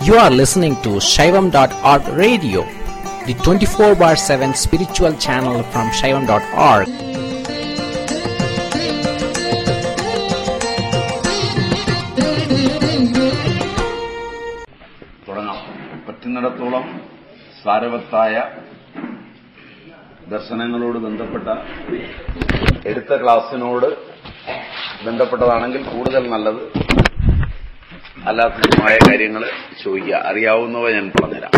You are listening to Shaivam.org radio, the 24/7 spiritual channel from Shaivam.org. തുടങ്ങാം. പറ്റുന്നിടത്തോളം സാരവത്തായ ദർശനങ്ങളോട് ബന്ധപ്പെട്ട എടുത്ത ക്ലാസ്സിനോട് ബന്ധപ്പെട്ടതാണെങ്കിൽ കൂടുതൽ നല്ലത്. അല്ലാത്തതുമായ കാര്യങ്ങൾ ചോദിക്കുക. അറിയാവുന്നവ ഞാൻ പറഞ്ഞുതരാം.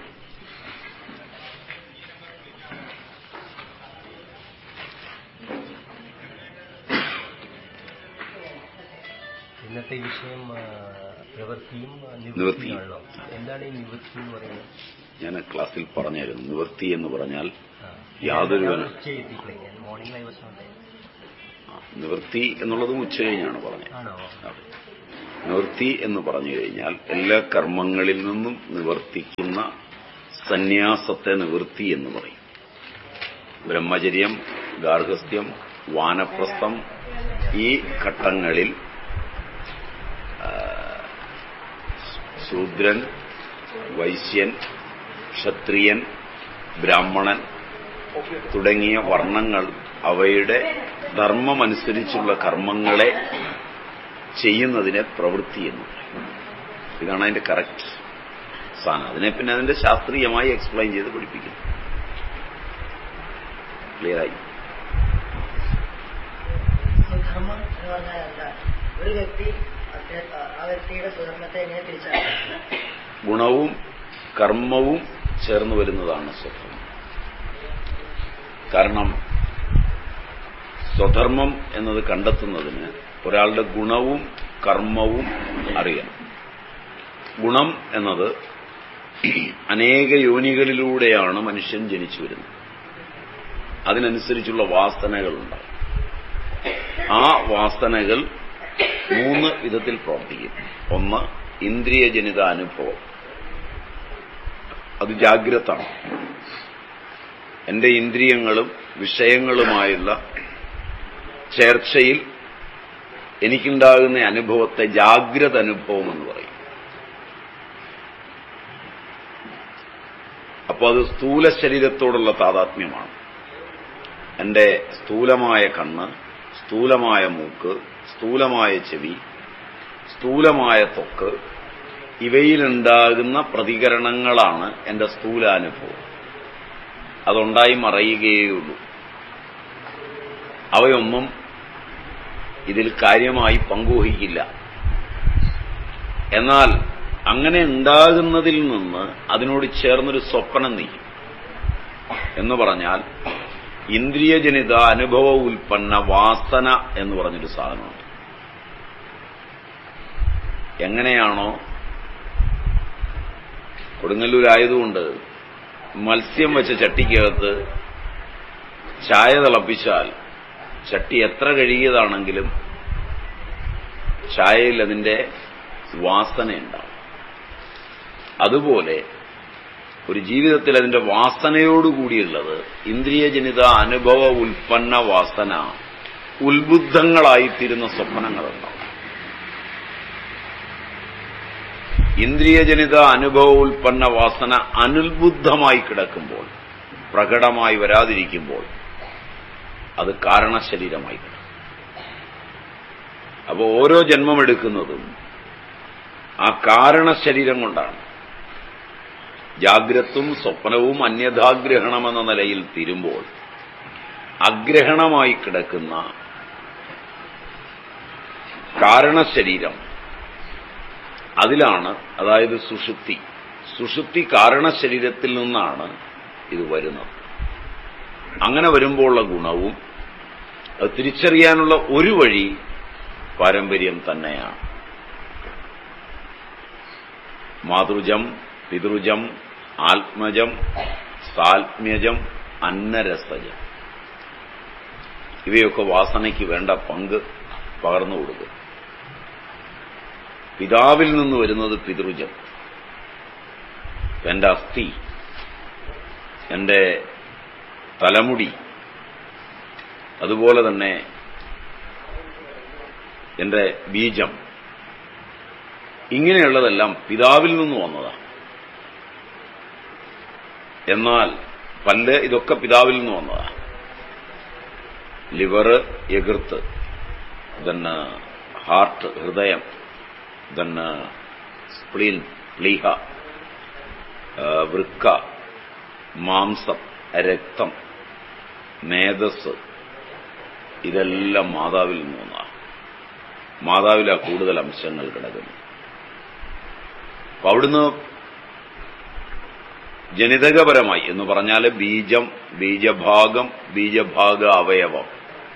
ഇന്നത്തെ വിഷയം പ്രവൃത്തിയും നിവൃത്തിയാണല്ലോ. എന്താണ് ഈ നിവൃത്തി എന്ന് പറയുന്നത്? ഞാൻ ക്ലാസ്സിൽ പറഞ്ഞായിരുന്നു. നിവൃത്തി എന്ന് പറഞ്ഞാൽ യാതൊരു നിവൃത്തി എന്നുള്ളതും ഉച്ച കഴിഞ്ഞാണ് പറഞ്ഞത്. നിവൃത്തി എന്ന് പറഞ്ഞു കഴിഞ്ഞാൽ എല്ലാ കർമ്മങ്ങളിൽ നിന്നും നിവർത്തിക്കുന്ന സന്യാസത്തെ നിവൃത്തി എന്ന് പറയും. ബ്രഹ്മചര്യം, ഗാർഹസ്ഥ്യം, വാനപ്രസ്ഥം, ഈ ഘട്ടങ്ങളിൽ ശൂദ്രൻ, വൈശ്യൻ, ക്ഷത്രിയൻ, ബ്രാഹ്മണൻ തുടങ്ങിയ വർണ്ണങ്ങൾ അവയുടെ ധർമ്മമനുസരിച്ചുള്ള കർമ്മങ്ങളെ ചെയ്യുന്നതിനെ പ്രവൃത്തി എന്ന് പറയും. ഇതാണ് അതിന്റെ കറക്റ്റ് സാധനം. അതിനെ പിന്നെ അതിന്റെ ശാസ്ത്രീയമായി എക്സ്പ്ലെയിൻ ചെയ്ത് പഠിപ്പിക്കുന്നു. ക്ലിയറായി? ഗുണവും കർമ്മവും ചേർന്ന് വരുന്നതാണ് സ്വധർമ്മം. കാരണം സ്വധർമ്മം എന്നത് കണ്ടെത്തുന്നതിന് ഒരാളുടെ ഗുണവും കർമ്മവും അറിയണം. ഗുണം എന്നത് അനേക യോനികളിലൂടെയാണ് മനുഷ്യൻ ജനിച്ചു വരുന്നത്. അതിനനുസരിച്ചുള്ള വാസനകളുണ്ടാവും. ആ വാസനകൾ 3 വിധത്തിൽ പ്രവർത്തിക്കും. ഒന്ന്, ഇന്ദ്രിയജനിത അനുഭവം. അത് ജാഗ്രതാണ്. എന്റെ ഇന്ദ്രിയങ്ങളും വിഷയങ്ങളുമായുള്ള ചേർച്ചയിൽ എനിക്കുണ്ടാകുന്ന അനുഭവത്തെ ജാഗ്രത അനുഭവം എന്ന് പറയും. അപ്പോൾ അത് സ്ഥൂല ശരീരത്തോടുള്ള താതാത്മ്യമാണ്. എന്റെ സ്ഥൂലമായ കണ്ണ്, സ്ഥൂലമായ മൂക്ക്, സ്ഥൂലമായ ചെവി, സ്ഥൂലമായ ത്വക്ക്, ഇവയിലുണ്ടാകുന്ന പ്രതികരണങ്ങളാണ് എന്റെ സ്ഥൂലാനുഭവം. അതുണ്ടായി മറയുകയുള്ളൂ. അവയൊന്നും ഇതിൽ കാര്യമായി പങ്കുവഹിക്കില്ല. എന്നാൽ അങ്ങനെ ഉണ്ടാകുന്നതിൽ നിന്ന് അതിനോട് ചേർന്നൊരു സ്വപ്നം നീക്കും. എന്ന് പറഞ്ഞാൽ ഇന്ദ്രിയജനിത അനുഭവ ഉൽപ്പന്ന വാസന എന്ന് പറഞ്ഞൊരു സാധനമുണ്ട്. എങ്ങനെയാണോ കൊടുങ്ങല്ലൂരായതുകൊണ്ട് മത്സ്യം വെച്ച ചട്ടിക്കകത്ത് ചായ തിളപ്പിച്ചാൽ ചട്ടി എത്ര കഴുകിയതാണെങ്കിലും ചായയിൽ അതിന്റെ വാസനയുണ്ടാവും. അതുപോലെ ഒരു ജീവിതത്തിൽ അതിന്റെ വാസനയോടുകൂടിയുള്ളത് ഇന്ദ്രിയജനിത അനുഭവ ഉൽപ്പന്ന വാസന ഉത്ബുദ്ധങ്ങളായിത്തീരുന്ന സ്വപ്നങ്ങളുണ്ടാവും. ഇന്ദ്രിയജനിത അനുഭവ ഉൽപ്പന്ന വാസന അനുത്ബുദ്ധമായി കിടക്കുമ്പോൾ, പ്രകടമായി വരാതിരിക്കുമ്പോൾ അത് കാരണശരീരമായി കിടക്കും. അപ്പോൾ ഓരോ ജന്മമെടുക്കുന്നതും ആ കാരണശരീരം കൊണ്ടാണ്. ജാഗ്രത്തും സ്വപ്നവും അന്യഥാഗ്രഹണമെന്ന നിലയിൽ തീരുമ്പോൾ അഗ്രഹണമായി കിടക്കുന്ന കാരണശരീരം അതിലാണ്, അതായത് സുഷുപ്തി. സുഷുപ്തി കാരണശരീരത്തിൽ നിന്നാണ് ഇത് വരുന്നത്. അങ്ങനെ വരുമ്പോഴുള്ള ഗുണവും അത് തിരിച്ചറിയാനുള്ള ഒരു വഴി പാരമ്പര്യം തന്നെയാണ്. മാതൃജം, പിതൃജം, ആത്മജം, സാത്മ്യജം, അന്നരസജം, ഇവയൊക്കെ വാസനയ്ക്ക് വേണ്ട പങ്ക് പകർന്നു കൊടുക്കും. പിതാവിൽ നിന്ന് വരുന്നത് പിതൃജം. എന്റെ അസ്ഥി, എന്റെ തലമുടി, അതുപോലെ തന്നെ എന്റെ ബീജം, ഇങ്ങനെയുള്ളതെല്ലാം പിതാവിൽ നിന്ന് വന്നതാണ്. എന്നാൽ പല്ല് ഇതൊക്കെ പിതാവിൽ നിന്ന് വന്നതാണ്. ലിവർ, എകൃത്ത്, then ഹാർട്ട്, ഹൃദയം, then സ്പ്ലീൻ, പ്ലീഹ, വൃക്ക, മാംസം, രക്തം, മേധസ്, ഇതെല്ലാം മാതാവിൽ നിന്ന് വന്നതാണ്. മാതാവിലാ കൂടുതൽ അംശങ്ങൾ കിടക്കുന്നു. അപ്പൊ അവിടുന്ന് ജനിതകപരമായി എന്ന് പറഞ്ഞാൽ ബീജം, ബീജഭാഗം, ബീജഭാഗ അവയവം,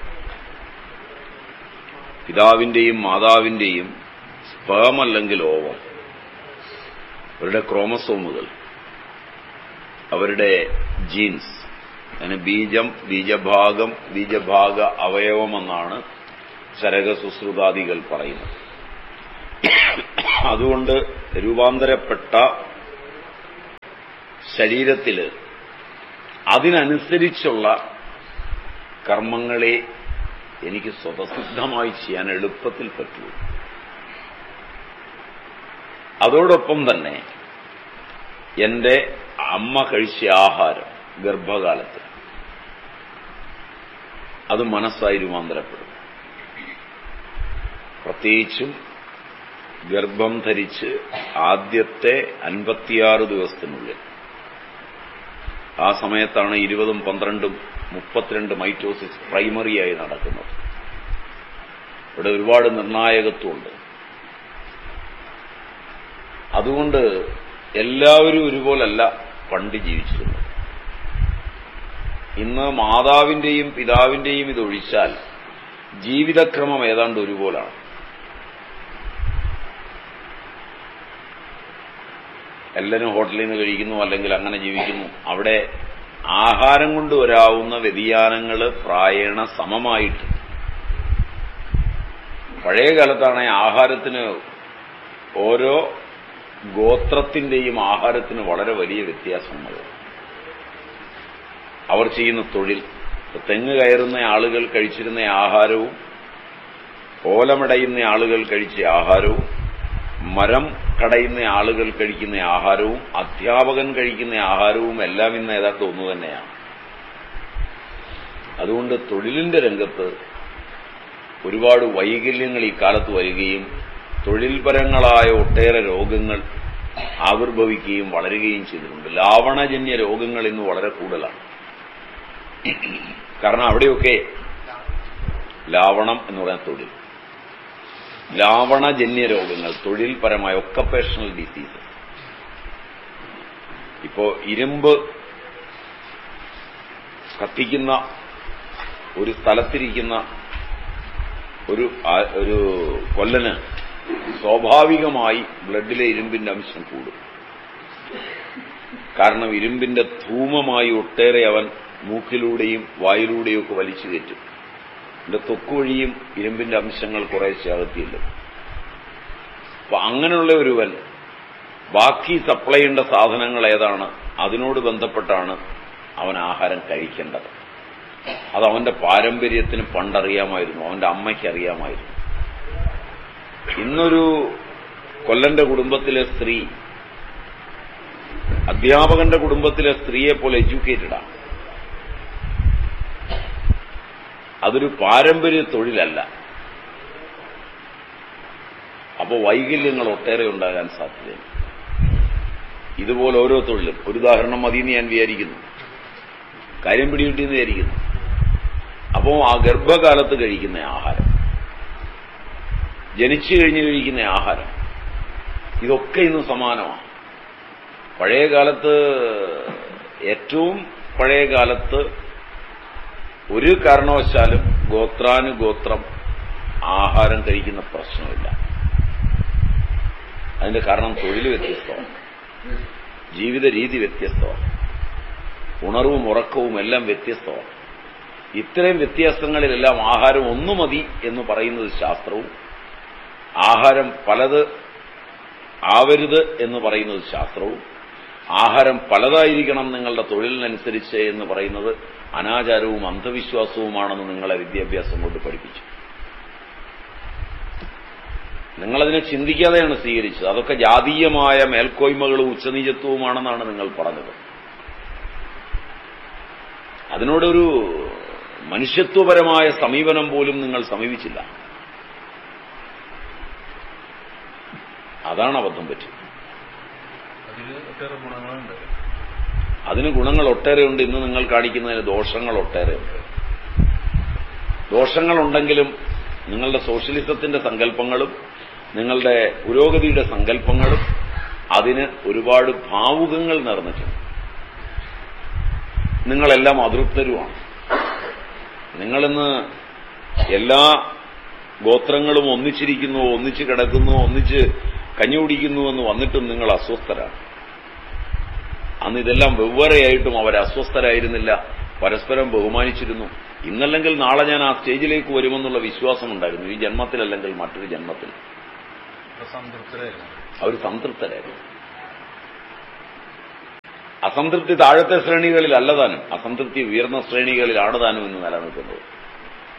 പിതാവിന്റെയും മാതാവിന്റെയും സ്പേം അല്ലെങ്കിൽ ഓവം, അവരുടെ ക്രോമസോമുകൾ, അവരുടെ ജീൻസ്, അതിന് ബീജം, ബീജഭാഗം, ബീജഭാഗ അവയവമെന്നാണ് ചരകസുശ്രുതാദികൾ പറയുന്നത്. അതുകൊണ്ട് രൂപാന്തരപ്പെട്ട ശരീരത്തില് അതിനനുസരിച്ചുള്ള കർമ്മങ്ങളെ എനിക്ക് സ്വതസിദ്ധമായി ചെയ്യാൻ എളുപ്പത്തിൽ പറ്റൂ. അതോടൊപ്പം തന്നെ എന്റെ അമ്മ കഴിച്ച ആഹാരം ഗർഭകാലത്ത് അത് മനസ്സായി രൂപാന്തരപ്പെടും. പ്രത്യേകിച്ചും ഗർഭം ധരിച്ച് ആദ്യത്തെ 56 ദിവസത്തിനുള്ളിൽ, ആ സമയത്താണ് 20ഉം 12ഉം 32 മൈറ്റോസിസ് പ്രൈമറിയായി നടക്കുന്നത്. ഇവിടെ ഒരുപാട് നിർണായകത്വമുണ്ട്. അതുകൊണ്ട് എല്ലാവരും ഒരുപോലല്ല പണ്ട് ജീവിച്ചിരുന്നത്. ഇന്ന് മാതാവിന്റെയും പിതാവിന്റെയും ഇതൊഴിച്ചാൽ ജീവിതക്രമം ഏതാണ്ട് ഒരുപോലാണ്. എല്ലാവരും ഹോട്ടലിൽ നിന്ന് കഴിക്കുന്നു, അല്ലെങ്കിൽ അങ്ങനെ ജീവിക്കുന്നു. അവിടെ ആഹാരം കൊണ്ട് വരാവുന്ന വ്യതിയാനങ്ങൾ പ്രായേണ സമമായിട്ട്. പഴയ കാലത്താണ് ആഹാരത്തിന്, ഓരോ ഗോത്രത്തിന്റെയും ആഹാരത്തിന് വളരെ വലിയ വ്യത്യാസങ്ങൾ. അവർ ചെയ്യുന്ന തൊഴിൽ, തെങ്ങ് കയറുന്ന ആളുകൾ കഴിച്ചിരുന്ന ആഹാരവും ഓലമടയുന്ന ആളുകൾ കഴിച്ച ആഹാരവും, മരം കടയുന്ന ആളുകൾ കഴിക്കുന്ന ആഹാരവും, അധ്യാപകൻ കഴിക്കുന്ന ആഹാരവും എല്ലാം ഇന്ന് ഏതാണ്ട് ഒന്നു തന്നെയാണ്. അതുകൊണ്ട് തൊഴിലിന്റെ രംഗത്ത് ഒരുപാട് വൈകല്യങ്ങൾ ഈ കാലത്ത് വരികയും തൊഴിൽപരങ്ങളായ ഒട്ടേറെ രോഗങ്ങൾ ആവിർഭവിക്കുകയും വളരുകയും ചെയ്തിട്ടുണ്ട്. ലാവണജന്യ രോഗങ്ങൾ ഇന്ന് വളരെ കൂടുതലാണ്. കാരണം അവിടെയൊക്കെ ലാവണം എന്ന് പറയുന്ന തൊഴിൽ, ലാവണജന്യ രോഗങ്ങൾ, തൊഴിൽപരമായ ഒക്കപ്പേഷണൽ ഡിസീസസ്. ഇപ്പോ ഇരുമ്പ് കത്തിക്കുന്ന ഒരു സ്ഥലത്തിരിക്കുന്ന ഒരു കൊല്ലന് സ്വാഭാവികമായി ബ്ലഡിലെ ഇരുമ്പിന്റെ അംശം കൂടും. കാരണം ഇരുമ്പിന്റെ ധൂമമായി ഒട്ടേറെ അവൻ മൂക്കിലൂടെയും വായിലൂടെയും ഒക്കെ വലിച്ചു കയറ്റും. എന്റെ ത്വക്ക് വഴിയും ഇരുമ്പിന്റെ അംശങ്ങൾ കുറേശ്ശെ അകത്തിയില്ല. അപ്പൊ അങ്ങനെയുള്ള ഒരുവൻ ബാക്കി സപ്ലൈ ചെയ്യേണ്ട സാധനങ്ങൾ ഏതാണ്, അതിനോട് ബന്ധപ്പെട്ടാണ് അവൻ ആഹാരം കഴിക്കേണ്ടത്. അത് അവന്റെ പാരമ്പര്യത്തിന് പണ്ടറിയാമായിരുന്നു, അവന്റെ അമ്മയ്ക്ക് അറിയാമായിരുന്നു. ഇന്നൊരു കൊല്ലന്റെ കുടുംബത്തിലെ സ്ത്രീ അധ്യാപകന്റെ കുടുംബത്തിലെ സ്ത്രീയെ പോലെ എഡ്യൂക്കേറ്റഡാണ്. അതൊരു പാരമ്പര്യ തൊഴിലല്ല. അപ്പോൾ വൈകല്യങ്ങൾ ഒട്ടേറെ ഉണ്ടാകാൻ സാധ്യതയുണ്ട്. ഇതുപോലെ ഓരോ തൊഴിലും, ഒരു ഉദാഹരണം മതിയെന്ന് ഞാൻ വിചാരിക്കുന്നു, കാര്യം പിടികിട്ടിയെന്ന് വിചാരിക്കുന്നു. അപ്പോൾ ആ ഗർഭകാലത്ത് കഴിക്കുന്ന ആഹാരം, ജനിച്ചു കഴിഞ്ഞ് കഴിക്കുന്ന ആഹാരം, ഇതൊക്കെ ഇന്ന് സമാനമാണ്. പഴയ കാലത്ത്, ഏറ്റവും പഴയ കാലത്ത് ഒരു കാരണവശാലും ഗോത്രാനുഗോത്രം ആഹാരം കഴിക്കുന്ന പ്രശ്നമില്ല. അതിന്റെ കാരണം തൊഴിൽ വ്യത്യസ്തമാണ്, ജീവിത രീതി വ്യത്യസ്തമാണ്, ഉണർവും ഉറക്കവും എല്ലാം വ്യത്യസ്തമാണ്. ഇത്രയും വ്യത്യാസങ്ങളിലെല്ലാം ആഹാരം ഒന്നു മതി എന്ന് പറയുന്നത് ശാസ്ത്രവും, ആഹാരം പലത് ആവരുത് എന്ന് പറയുന്നത് ശാസ്ത്രവും, ആഹാരം പലതായിരിക്കണം നിങ്ങളുടെ തൊഴിലിനനുസരിച്ച് എന്ന് പറയുന്നത് അനാചാരവും അന്ധവിശ്വാസവുമാണെന്ന് നിങ്ങളെ വിദ്യാഭ്യാസം കൊണ്ട് പഠിപ്പിച്ചു. നിങ്ങളതിനെ ചിന്തിക്കാതെയാണ് സ്വീകരിച്ചത്. അതൊക്കെ ജാതീയമായ മേൽക്കോയ്മകളും ഉച്ചനീചത്വവുമാണെന്നാണ് നിങ്ങൾ പറഞ്ഞത്. അതിനോടൊരു മനുഷ്യത്വപരമായ സമീപനം പോലും നിങ്ങൾ സമീപിച്ചില്ല. അതാണ് അബദ്ധം പറ്റിയത്. അതിന് ഗുണങ്ങൾ ഒട്ടേറെയുണ്ട്. ഇന്ന് നിങ്ങൾ കാണിക്കുന്നതിന് ദോഷങ്ങൾ ഒട്ടേറെയുണ്ട്. ദോഷങ്ങളുണ്ടെങ്കിലും നിങ്ങളുടെ സോഷ്യലിസത്തിന്റെ സങ്കല്പങ്ങളും നിങ്ങളുടെ പുരോഗതിയുടെ സങ്കല്പങ്ങളും അതിന് ഒരുപാട് ഭാവുകങ്ങൾ നിറഞ്ഞിട്ടുണ്ട്. നിങ്ങളെല്ലാം അതൃപ്തരുമാണ്. നിങ്ങളിന്ന് എല്ലാ ഗോത്രങ്ങളും ഒന്നിച്ചിരിക്കുന്നു, ഒന്നിച്ച് കിടക്കുന്നു, ഒന്നിച്ച് കഞ്ഞി കുടിക്കുന്നുവെന്ന് വന്നിട്ടും നിങ്ങൾ അസ്വസ്ഥരാണ്. അന്ന് ഇതെല്ലാം വെവ്വേറെയായിട്ടും അവർ അസ്വസ്ഥരായിരുന്നില്ല, പരസ്പരം ബഹുമാനിച്ചിരുന്നു. ഇന്നല്ലെങ്കിൽ നാളെ ഞാൻ ആ സ്റ്റേജിലേക്ക് വരുമെന്നുള്ള വിശ്വാസമുണ്ടായിരുന്നു. ഈ ജന്മത്തിലല്ലെങ്കിൽ മറ്റൊരു ജന്മത്തിൽ അവർ സംതൃപ്തരായിരുന്നു. അസംതൃപ്തി താഴത്തെ ശ്രേണികളിലല്ല താനും, അസംതൃപ്തി ഉയർന്ന ശ്രേണികളിലാണ് താനും ഇന്ന് നിലനിൽക്കുന്നത്.